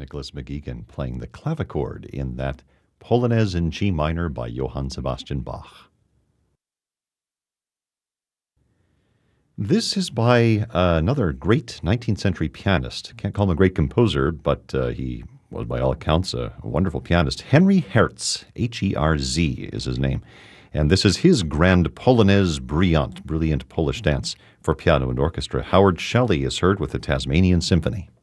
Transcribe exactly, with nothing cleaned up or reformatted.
Nicholas McGeegan playing the clavichord in that Polonaise in G minor by Johann Sebastian Bach. This is by uh, another great nineteenth century pianist. Can't call him a great composer, but uh, he was by all accounts a wonderful pianist. Henry Herz, H E R Z is his name. And this is his Grand Polonaise Brilliant, brilliant Polish dance for piano and orchestra. Howard Shelley is heard with the Tasmanian Symphony.